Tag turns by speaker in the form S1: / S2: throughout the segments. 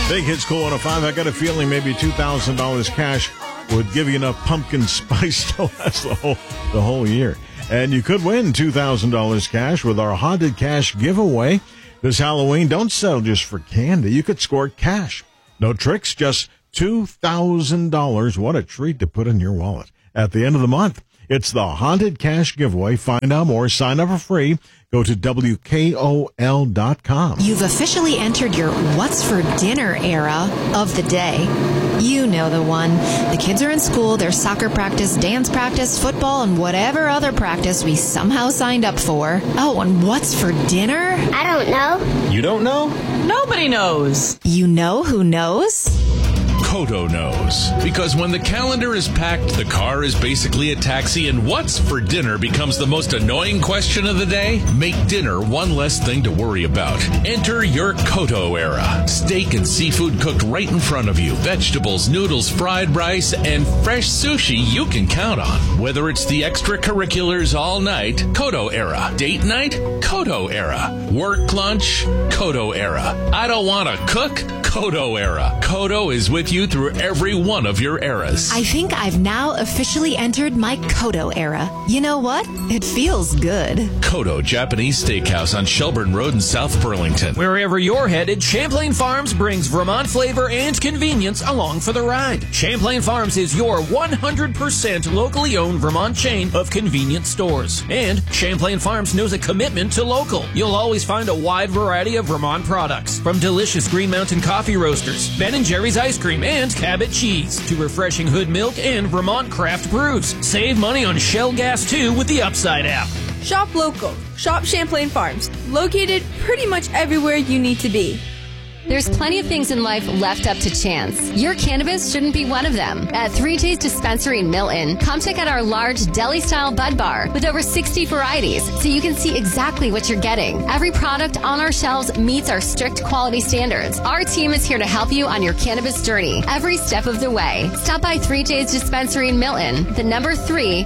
S1: Big Hits Cool 105. I got a feeling maybe $2,000 cash would give you enough pumpkin spice to last the whole year. And you could win $2,000 cash with our Haunted Cash giveaway this Halloween. Don't settle just for candy. You could score cash. No tricks, just $2,000. What a treat to put in your wallet at the end of the month. It's the Haunted Cash giveaway. Find out more. Sign up for free. Go to WKOL.com.
S2: You've officially entered your What's for Dinner era of the day. You know the one. The kids are in school, there's soccer practice, dance practice, football, and whatever other practice we somehow signed up for. Oh, and what's for dinner?
S3: I don't know.
S4: You don't know?
S5: Nobody knows.
S2: You know who knows?
S6: Kodo knows. Because when the calendar is packed, the car is basically a taxi, and what's for dinner becomes the most annoying question of the day, make dinner one less thing to worry about. Enter your Kodo era. Steak and seafood cooked right in front of you. Vegetables, noodles, fried rice, and fresh sushi you can count on. Whether it's the extracurriculars all night, Kodo era. Date night, Kodo era. Work lunch, Kodo era. I don't want to cook, Kodo era. Kodo is with you through every one of your eras.
S2: I think I've now officially entered my Kodo era. You know what? It feels good.
S6: Kodo Japanese Steakhouse on Shelburne Road in South Burlington.
S5: Wherever you're headed, Champlain Farms brings Vermont flavor and convenience along for the ride. Champlain Farms is your 100% locally owned Vermont chain of convenience stores. And Champlain Farms knows a commitment to local. You'll always find a wide variety of Vermont products, from delicious Green Mountain coffee roasters, Ben & Jerry's ice cream, and Cabot cheese, to refreshing Hood milk and Vermont craft brews. Save money on Shell gas too with the Upside app.
S7: Shop local. Shop Champlain Farms. Located pretty much everywhere you need to be.
S8: There's plenty of things in life left up to chance. Your cannabis shouldn't be one of them. At 3 Days Dispensary in Milton, come check out our large deli-style bud bar with over 60 varieties so you can see exactly what you're getting. Every product on our shelves meets our strict quality standards. Our team is here to help you on your cannabis journey every step of the way. Stop by 3 Days Dispensary in Milton, the number 3,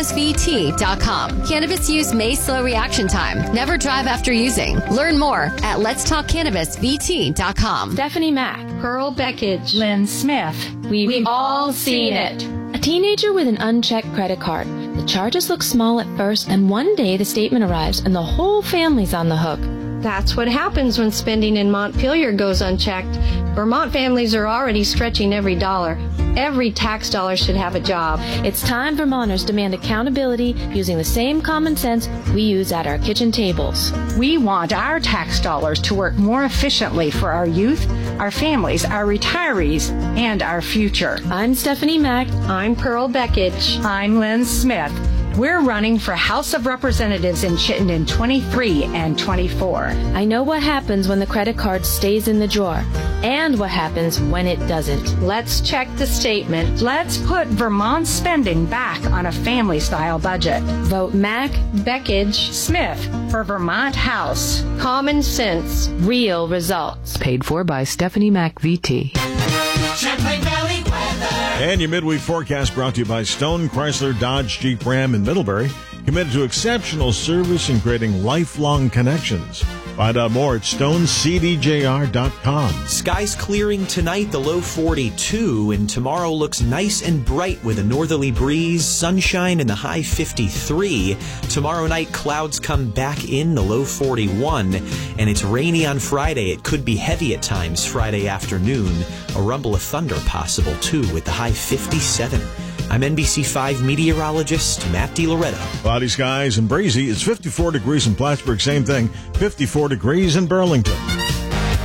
S8: JSVT.com. Cannabis use may slow reaction time. Never drive after using. Learn more at letstalkcannabisvt.com.
S9: Stephanie Mack,
S10: Pearl Beckage,
S9: Lynn Smith.
S10: We've all seen it.
S9: A teenager with an unchecked credit card. The charges look small at first, and one day the statement arrives and the whole family's on the hook.
S10: That's what happens when spending in Montpelier goes unchecked. Vermont families are already stretching every dollar. Every tax dollar should have a job.
S9: It's time Vermonters demand accountability using the same common sense we use at our kitchen tables.
S11: We want our tax dollars to work more efficiently for our youth, our families, our retirees, and our future.
S9: I'm Stephanie Mack.
S10: I'm Pearl Beckage.
S11: I'm Lynn Smith. We're running for House of Representatives in Chittenden 23 and 24.
S9: I know what happens when the credit card stays in the drawer and what happens when it doesn't.
S10: Let's check the statement.
S11: Let's put Vermont spending back on a family-style budget.
S9: Vote Mack,
S10: Beckage,
S11: Smith for Vermont House.
S10: Common sense.
S9: Real results.
S12: Paid for by Stephanie Mack VT.
S13: Champlain Valley weather.
S1: And your midweek forecast brought to you by Stone, Chrysler, Dodge, Jeep, Ram in Middlebury, committed to exceptional service and creating lifelong connections. Find out more at stonecdjr.com.
S4: Skies clearing tonight, the low 42, and tomorrow looks nice and bright with a northerly breeze, sunshine in the high 53. Tomorrow night, clouds come back in, the low 41, and it's rainy on Friday. It could be heavy at times Friday afternoon. A rumble of thunder possible, too, with the high 57. I'm NBC5 meteorologist Matt DiLoretto.
S1: Cloudy skies and breezy. It's 54 degrees in Plattsburgh. Same thing. 54 degrees in Burlington.